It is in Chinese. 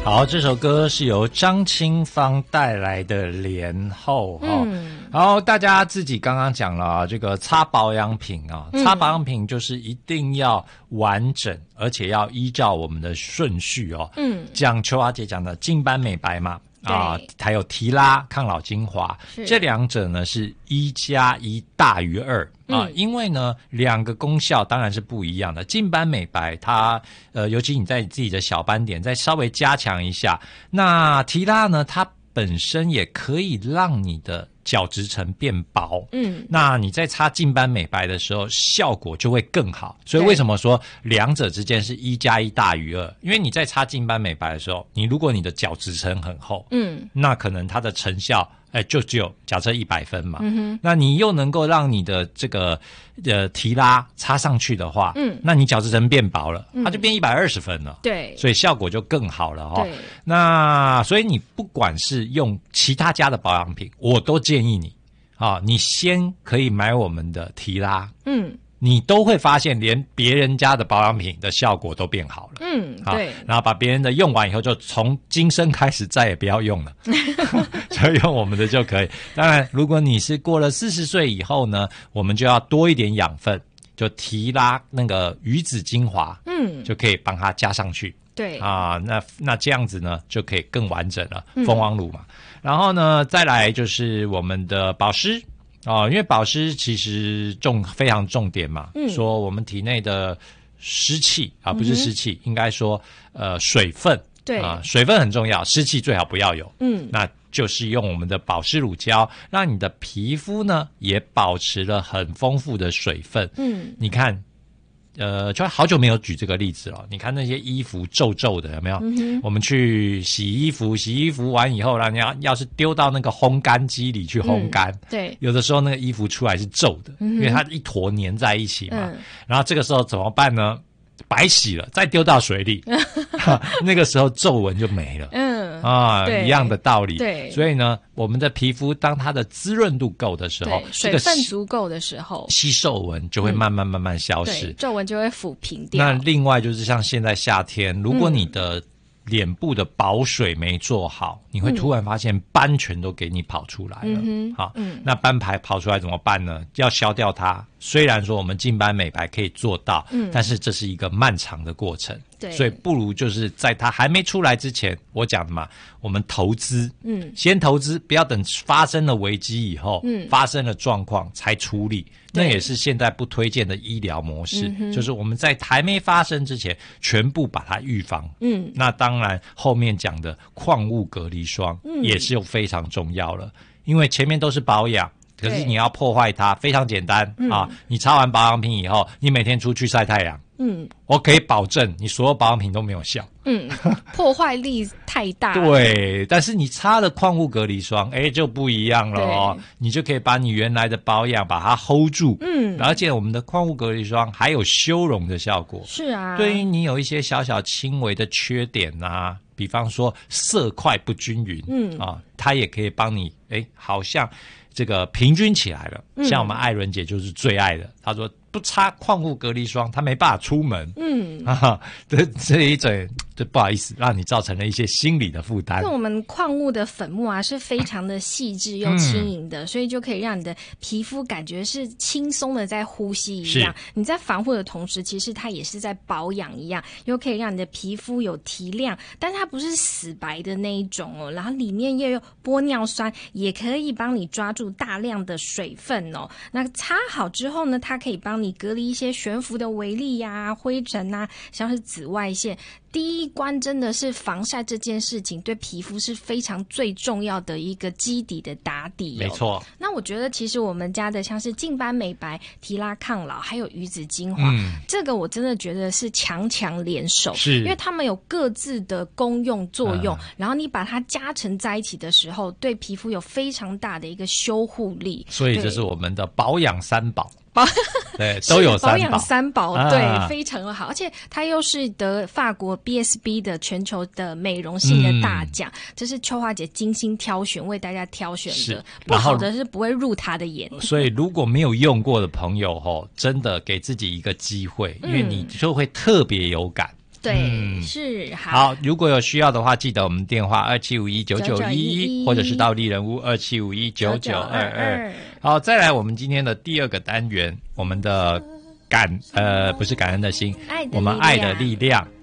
好，这首歌是由张清芳带来的《莲后》然后大家自己刚刚讲了啊，这个擦保养品啊，擦保养品就是一定要完整，而且要依照我们的顺序哦。像秋华姐讲的净斑美白嘛，还有提拉抗老精华，这两者呢是1+1大于2啊，因为呢两个功效当然是不一样的。净斑美白它尤其你在自己的小斑点再稍微加强一下，那提拉呢它本身也可以让你的角质层变薄，那你在擦净斑美白的时候效果就会更好。所以为什么说两者之间是1+1大于2？因为你在擦净斑美白的时候，如果你的角质层很厚，那可能它的成效就只有假设100分嘛，那你又能够让你的这个提拉擦上去的话，那你角质层变薄了，它就变120分了，对，所以效果就更好了哈。那所以你不管是用其他家的保养品，我都建议你你先可以买我们的提拉，你都会发现连别人家的保养品的效果都变好了。对。然后把别人的用完以后，就从今生开始再也不要用了，就用我们的就可以。当然，如果你是过了40岁以后呢，我们就要多一点养分，就提拉那个鱼子精华，就可以帮它加上去。对啊，那这样子呢，就可以更完整了。蜂王乳嘛，然后呢，再来就是我们的保湿。因为保湿其实非常重点嘛，说我们体内的湿气不是湿气，应该说水分，对水分很重要，湿气最好不要有，那就是用我们的保湿乳胶，让你的皮肤呢也保持了很丰富的水分。你看。就好久没有举这个例子了。你看那些衣服皱皱的，有没有？我们去洗衣服完以后，你要是丢到那个烘干机里去烘干，对，有的时候那个衣服出来是皱的，因为它一坨粘在一起嘛。然后这个时候怎么办呢？白洗了，再丢到水里，那个时候皱纹就没了。一样的道理。对，所以呢，我们的皮肤当它的滋润度够的时候， 水分足够的时候， 吸皱纹就会慢慢消失， 皱纹就会抚平掉。 那另外就是像现在夏天，如果你的脸部的保水没做好，你会突然发现斑全都给你跑出来了。那斑排跑出来怎么办呢？要消掉它。虽然说我们净斑美白可以做到，但是这是一个漫长的过程。所以不如就是在它还没出来之前，我讲的嘛，我们投资，先投资，不要等发生了危机以后，发生了状况才处理。那也是现在不推荐的医疗模式，就是我们在还没发生之前，全部把它预防。那当然后面讲的矿物隔离霜也是非常重要了，因为前面都是保养。可是你要破坏它非常简单你擦完保养品以后，你每天出去晒太阳，我可以保证你所有保养品都没有效， 破坏力太大。 对，但是你擦了矿物隔离霜，就不一样了你就可以把你原来的保养把它 hold 住，而且我们的矿物隔离霜还有修容的效果。是啊，对于你有一些小小轻微的缺点比方说色块不均匀，它也可以帮你好像这个平均起来了。像我们艾伦姐就是最爱的，她说不擦矿物隔离霜她没办法出门。这一种就不好意思让你造成了一些心理的负担。 那我们矿物的粉末是非常的细致又轻盈的，所以就可以让你的皮肤感觉是轻松的在呼吸一样。你在防护的同时，其实它也是在保养一样，又可以让你的皮肤有提亮，但是它不是死白的那一种然后里面又有玻尿酸，也可以帮你抓住大量的水分那擦好之后呢，它可以帮你隔离一些悬浮的微粒灰尘像是紫外线。第一关真的是防晒这件事情对皮肤是非常最重要的一个基底的打底没错。 那我觉得其实我们家的像是净斑美白、提拉抗老还有鱼子精华，这个我真的觉得是强联手，是因为他们有各自的功用作用，然后你把它加成在一起的时候，对皮肤有非常大的一个修护力。 所以这是我们的保养三宝。对，都有三宝， 保养三宝，对，非常的好，而且它又是得法国 BSB 的全球的美容性的大奖，这是秋花姐精心挑选为大家挑选的，不好的是不会入她的眼。 所以如果没有用过的朋友真的给自己一个机会，因为你就会特别有感。 对，是好。如果有需要的话，记得我们电话27519911，或者是到丽人屋27519922。好，再来我们今天的第二个单元，我们的不是感恩的心，我们爱的力量。